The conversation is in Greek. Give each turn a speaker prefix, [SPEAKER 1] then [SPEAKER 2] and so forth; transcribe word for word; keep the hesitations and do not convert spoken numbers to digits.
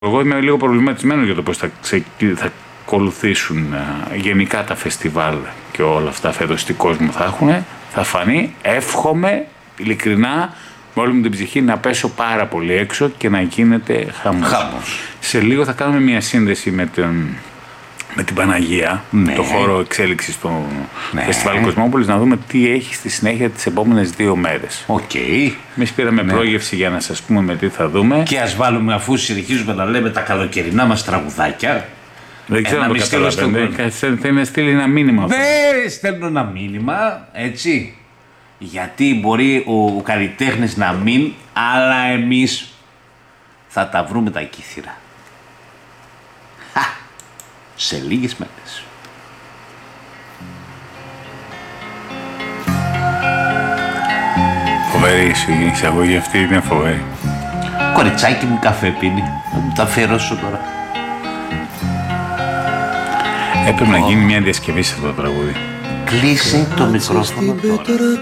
[SPEAKER 1] Εγώ είμαι λίγο προβληματισμένος για το πώς θα, ξε... θα ακολουθήσουν uh, γενικά τα φεστιβάλ και όλα αυτά φέτος τι κόσμο θα έχουν. Θα φανεί, εύχομαι ειλικρινά με όλη μου την ψυχή να πέσω πάρα πολύ έξω και να γίνεται χαμός.
[SPEAKER 2] Χαμός.
[SPEAKER 1] Σε λίγο θα κάνουμε μια σύνδεση με, τον, με την Παναγία, ναι. το χώρο εξέλιξης του ναι. Φεστιβάλ Κοσμόπολης, να δούμε τι έχει στη συνέχεια τις επόμενες δύο μέρες.
[SPEAKER 2] Οκ. Okay.
[SPEAKER 1] Εμείς πήραμε ναι. πρόγευση για να σας πούμε με τι θα δούμε.
[SPEAKER 2] Και ας βάλουμε, αφού συνεχίζουμε να λέμε τα καλοκαιρινά μας τραγουδάκια.
[SPEAKER 1] Δεν ξέρω αν το καταλαβαίνετε. Θέλει να στείλει ένα μήνυμα.
[SPEAKER 2] Ναι, στέλνω ένα μήνυμα, έτσι. Γιατί μπορεί ο, ο καλλιτέχνης να μην, αλλά εμείς θα τα βρούμε τα κύθυρα. Χα, σε λίγες μέρες.
[SPEAKER 1] Φοβερή η εισαγωγή αυτή, είναι φοβερή.
[SPEAKER 2] Κοριτσάκι μου καφέ πίνει, θα μου τα αφιερώσω τώρα.
[SPEAKER 1] Έπρεπε oh. να γίνει μια διασκευή σε αυτό το τραγούδι.
[SPEAKER 2] Κλείσε το μικρόφωνο τώρα.